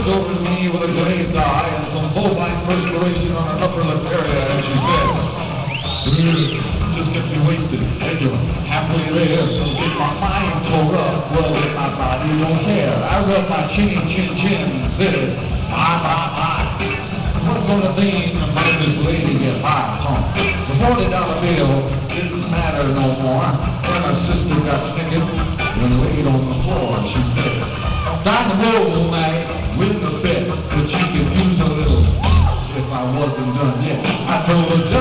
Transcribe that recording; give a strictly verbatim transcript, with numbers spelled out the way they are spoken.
looked over at me with a glazed eye and some bovine perspiration on her upper lip area, and she said, just get me wasted, and you're halfway there. If my mind's so rough, well, if my body don't care. I rub my chin, chin, chin, and says, bye, bye, bye. What sort of thing might this lady get by from? The forty dollar bill didn't matter no more. Then her sister got thinking and laid on the floor. She said, down the road, Mac, with the bet, but you could use a little if I wasn't done yet. I told her,